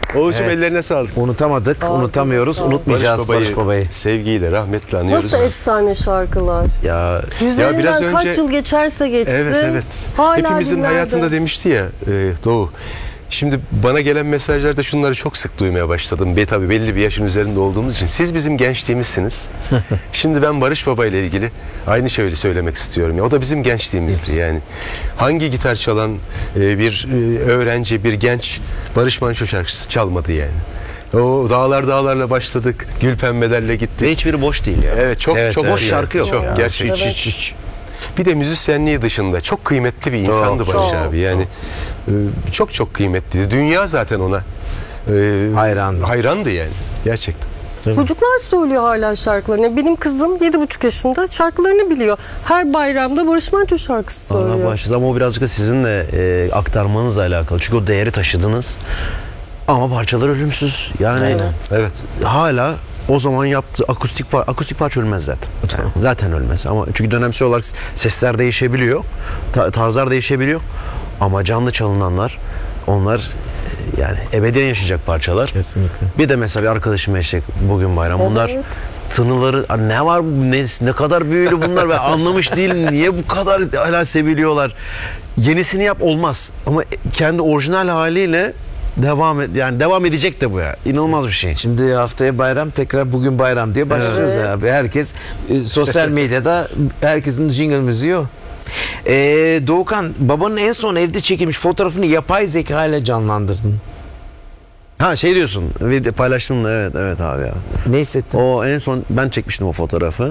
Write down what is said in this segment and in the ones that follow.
Oğuzcum ellerine sağlık. Unutamadık, unutamıyoruz, sağlık. unutmayacağız Barış Baba'yı. Sevgiyle, rahmetle anıyoruz. Nasıl efsane şarkılar. Ya Üzerinden biraz önce kaç yıl geçerse geçsin. evet. Hala Hepimizin dinlerde. hayatında demişti ya Doğu. Şimdi bana gelen mesajlarda şunları çok sık duymaya başladım. Tabii belli bir yaşın üzerinde olduğumuz için. Siz bizim gençliğimizsiniz. Şimdi ben Barış Baba ile ilgili aynı şeyi söylemek istiyorum. O da bizim gençliğimizdi yani. Hangi gitar çalan bir öğrenci, bir genç Barış Manço şarkısı çalmadı yani. O dağlarla başladık. Gül pembelerle gittik. Ve hiçbiri boş değil ya. Evet çok boş şarkı yok Çok ya. gerçekten. Evet. Hiç. Bir de müzisyenliği dışında çok kıymetli bir insandı Çok, Barış çok, abi. Yani çok kıymetliydi. Dünya zaten ona hayrandı yani. Gerçekten. Çocuklar söylüyor hala şarkılarını. Benim kızım 7,5 yaşında şarkılarını biliyor. Her bayramda Barış Manço şarkısı Allah söylüyor. bağışlasın ama o birazcık da sizinle aktarmanızla alakalı. Çünkü o değeri taşıdınız. Ama parçalar ölümsüz. Yani Evet. hala o zaman yaptığı akustik parça ölmez zaten. Yani zaten ölmez ama çünkü dönemsel olarak sesler değişebiliyor. Tarzlar değişebiliyor. Ama canlı çalınanlar onlar yani ebediyen yaşayacak parçalar. Kesinlikle. Bir de mesela bir arkadaşım eşek bugün bayram. Bunlar Evet. tınıları ne var ne kadar büyülü bunlar ve anlamış değilim niye bu kadar hala seviliyorlar. Yenisini yap olmaz ama kendi orijinal haliyle devam edecek de bu ya. İnanılmaz bir şey. Şimdi haftaya bayram, tekrar bugün bayram diye başlıyoruz Evet. abi. Herkes sosyal medyada herkesin jingle müziği o. Doğukan, babanın en son evde çekilmiş fotoğrafını yapay zeka ile canlandırdın. Ha şey diyorsun. Paylaştın da evet abi ya. Ne hissettin? O en son ben çekmiştim o fotoğrafı.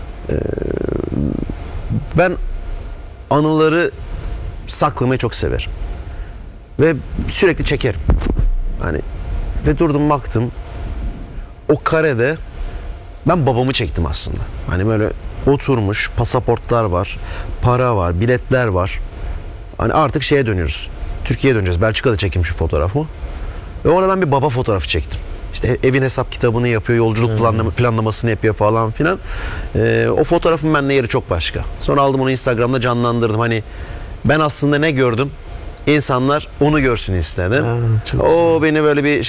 Ben anıları saklamayı çok severim. Ve sürekli çekerim. Hani ve durdum baktım. O karede ben babamı çektim aslında. Hani böyle oturmuş, pasaportlar var, para var, biletler var. Hani artık şeye dönüyoruz. Türkiye'ye döneceğiz. Belçika'da çekilmiş bir fotoğrafı. Ve orada ben bir baba fotoğrafı çektim. İşte evin hesap kitabını yapıyor, yolculuk planlamasını yapıyor falan filan. O fotoğrafın bende yeri çok başka. Sonra aldım onu Instagram'da canlandırdım. Hani ben aslında ne gördüm? İnsanlar onu görsün istedim. Ha, çok o beni böyle bir